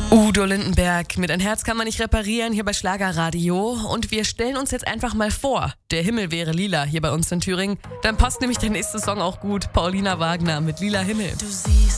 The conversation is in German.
Udo Lindenberg mit Ein Herz kann man nicht reparieren hier bei Schlagerradio. Und wir stellen uns jetzt einfach mal vor, der Himmel wäre lila hier bei uns in Thüringen. Dann passt nämlich der nächste Song auch gut. Paulina Wagner mit Lila Himmel.